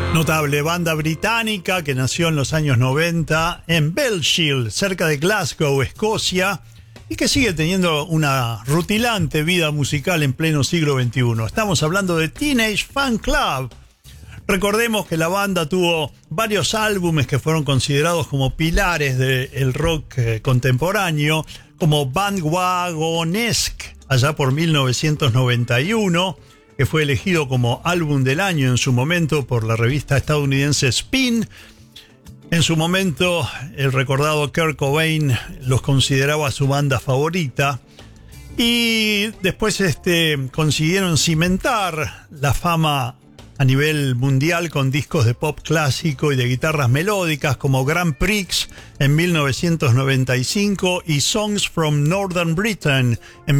Notable banda británica que nació en los años 90 en Bellshill, cerca de Glasgow, Escocia, y que sigue teniendo una rutilante vida musical en pleno siglo XXI. Estamos hablando de Teenage Fan Club. Recordemos que la banda tuvo varios álbumes que fueron considerados como pilares del rock contemporáneo, como Bandwagonesque, allá por 1991, que fue elegido como álbum del año en su momento por la revista estadounidense Spin. En su momento, el recordado Kurt Cobain los consideraba su banda favorita. Y después consiguieron cimentar la fama a nivel mundial con discos de pop clásico y de guitarras melódicas como Grand Prix en 1995 y Songs from Northern Britain en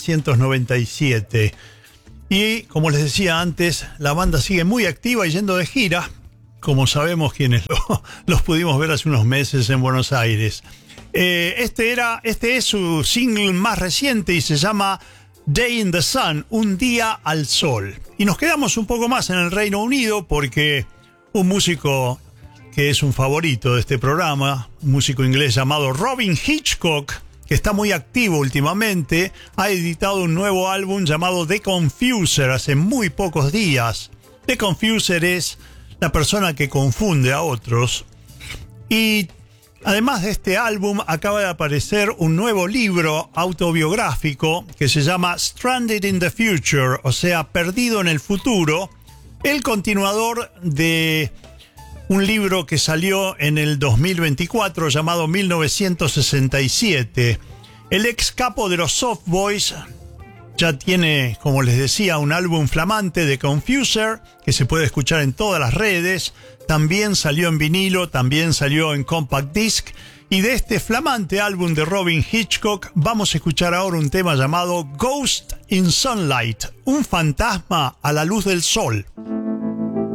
1997. Y, como les decía antes, la banda sigue muy activa y yendo de gira, como sabemos quienes los pudimos ver hace unos meses en Buenos Aires. Este es su single más reciente y se llama Day in the Sun, un día al sol. Y nos quedamos un poco más en el Reino Unido porque un músico que es un favorito de este programa, un músico inglés llamado Robyn Hitchcock, que está muy activo últimamente, ha editado un nuevo álbum llamado The Confuser hace muy pocos días. The Confuser es la persona que confunde a otros. Y además de este álbum, acaba de aparecer un nuevo libro autobiográfico que se llama Stranded in the Future, o sea, Perdido en el Futuro, el continuador de un libro que salió en el 2024 llamado 1967. El ex capo de los Soft Boys ya tiene, como les decía, un álbum flamante de Confuser que se puede escuchar en todas las redes. También salió en vinilo, también salió en compact disc. Y de este flamante álbum de Robyn Hitchcock vamos a escuchar ahora un tema llamado Ghost in Sunlight, un fantasma a la luz del sol.